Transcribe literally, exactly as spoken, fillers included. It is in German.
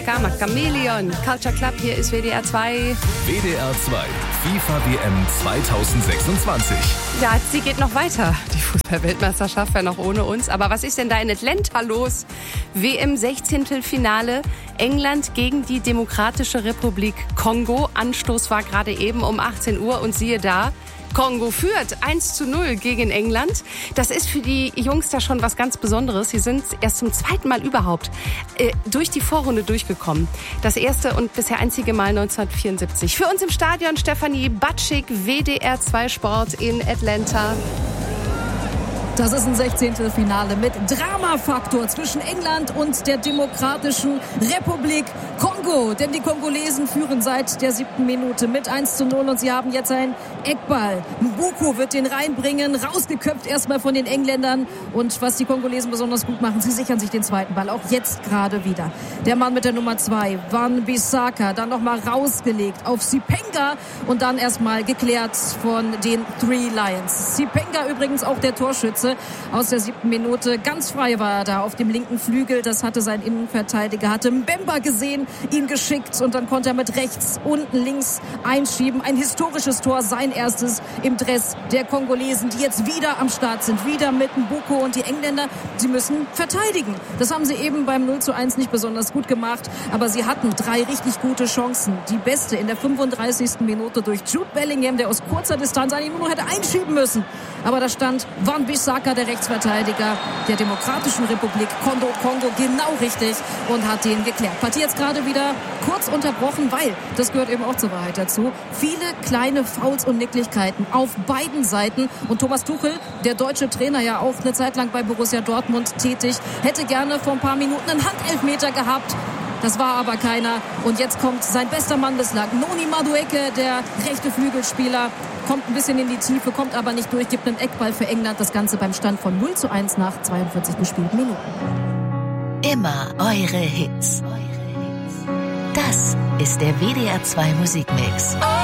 Makama, Chameleon, Culture Club, hier ist W D R zwei. W D R zwei, FIFA W M zwanzig sechsundzwanzig. Ja, sie geht noch weiter, die Fußball-Weltmeisterschaft, ja noch ohne uns. Aber was ist denn da in Atlanta los? W M Sechzehntelfinale, England gegen die Demokratische Republik Kongo. Anstoß war gerade eben um achtzehn Uhr und siehe da, Kongo führt eins zu null gegen England. Das ist für die Jungs da schon was ganz Besonderes. Sie sind erst zum zweiten Mal überhaupt äh, durch die Vorrunde durchgekommen. Das erste und bisher einzige Mal neunzehnhundertvierundsiebzig. Für uns im Stadion Stefanie Batschik, W D R zwei Sport in Atlanta. Das ist ein Sechzehntelfinale mit Dramafaktor zwischen England und der Demokratischen Republik Kongo. Denn die Kongolesen führen seit der siebten Minute mit eins zu null und sie haben jetzt einen Eckball. Mbuku wird den reinbringen, rausgeköpft erstmal von den Engländern. Und was die Kongolesen besonders gut machen, sie sichern sich den zweiten Ball, auch jetzt gerade wieder. Der Mann mit der Nummer zwei, Wan-Bissaka, dann nochmal rausgelegt auf Sipenga und dann erstmal geklärt von den Three Lions. Sipenga übrigens auch der Torschütze aus der siebten Minute. Ganz frei war er da auf dem linken Flügel. Das hatte sein Innenverteidiger, hatte Mbemba gesehen, ihn geschickt und dann konnte er mit rechts, unten, links einschieben. Ein historisches Tor, sein erstes im Dress der Kongolesen, die jetzt wieder am Start sind. Wieder mit Mbuku und die Engländer, sie müssen verteidigen. Das haben sie eben beim null zu eins nicht besonders gut gemacht, aber sie hatten drei richtig gute Chancen. Die beste in der fünfunddreißigsten Minute durch Jude Bellingham, der aus kurzer Distanz eigentlich nur noch hätte einschieben müssen. Aber da stand Wan-Bissaka, der Rechtsverteidiger der Demokratischen Republik Kongo, Kongo genau richtig und hat den geklärt. Partie jetzt gerade wieder kurz unterbrochen, weil, das gehört eben auch zur Wahrheit dazu, viele kleine Fouls und Nicklichkeiten auf beiden Seiten. Und Thomas Tuchel, der deutsche Trainer, ja auch eine Zeit lang bei Borussia Dortmund tätig, hätte gerne vor ein paar Minuten einen Handelfmeter gehabt. Das war aber keiner. Und jetzt kommt sein bester Mann bislang, Noni Madueke, der rechte Flügelspieler, kommt ein bisschen in die Tiefe, kommt aber nicht durch, gibt einen Eckball für England. Das Ganze beim Stand von null zu eins nach zweiundvierzig gespielten Minuten. Immer eure Hits. Das ist der W D R zwei Musikmix.